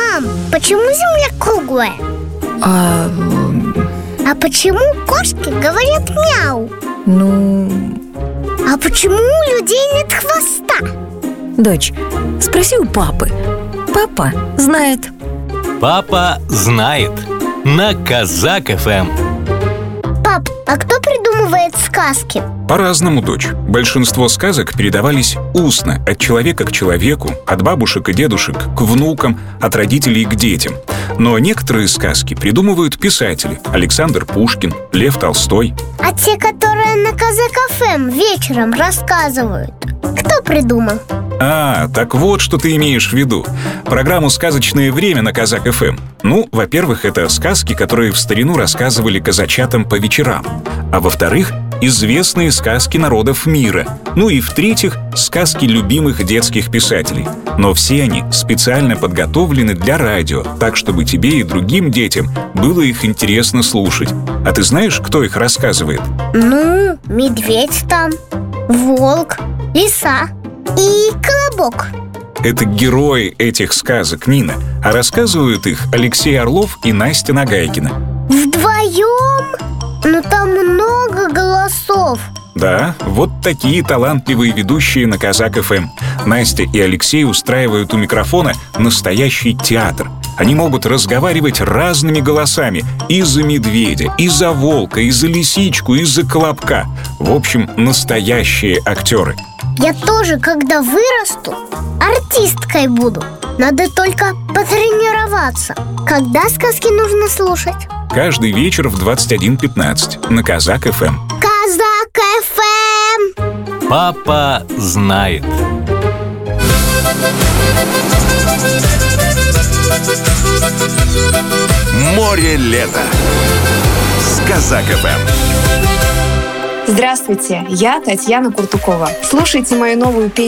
Мам, почему Земля круглая? А почему кошки говорят мяу? А почему у людей нет хвоста? Дочь, спроси у папы. Папа знает. Папа знает. На Казак ФМ. Пап, а кто придумывает сказки? По-разному, дочь. Большинство сказок передавались устно, от человека к человеку, от бабушек и дедушек к внукам, от родителей к детям. Но некоторые сказки придумывают писатели: Александр Пушкин, Лев Толстой. А те, которые на Казак ФМ вечером рассказывают, кто придумал? Так вот, что ты имеешь в виду. Программу «Сказочное время» на Казак ФМ. Во-первых, это сказки, которые в старину рассказывали казачатам по вечерам. А во-вторых, известные сказки народов мира. И в-третьих, сказки любимых детских писателей. Но все они специально подготовлены для радио, так, чтобы тебе и другим детям было их интересно слушать. А ты знаешь, кто их рассказывает? Медведь там, волк, лиса и колобок. Это герои этих сказок, Нина. А рассказывают их Алексей Орлов и Настя Нагайкина. Вдвоем? Там много голосов. Да, вот такие талантливые ведущие на Казак ФМ. Настя и Алексей устраивают у микрофона настоящий театр. Они могут разговаривать разными голосами: и за медведя, и за волка, и за лисичку, и за колобка. В общем, настоящие актеры. Я тоже, когда вырасту, артисткой буду. Надо только потренироваться. Когда сказки нужно слушать? Каждый вечер в 21:15 на Казак ФМ. Казак ФМ! Папа знает. Море лета с Казак ФМ. Здравствуйте, я Татьяна Куртукова. Слушайте мою новую песню